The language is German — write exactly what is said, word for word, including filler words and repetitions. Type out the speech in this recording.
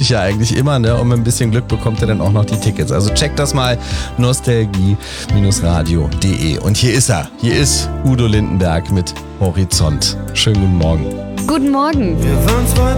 sich ja eigentlich immer, ne? Und mit ein bisschen Glück bekommt ihr dann auch noch die Tickets. Also checkt das mal, nostalgie radio punkt de. Und hier ist er, hier ist Udo Lindenberg mit Horizont. Schönen guten Morgen. Guten Morgen. Wir waren zwei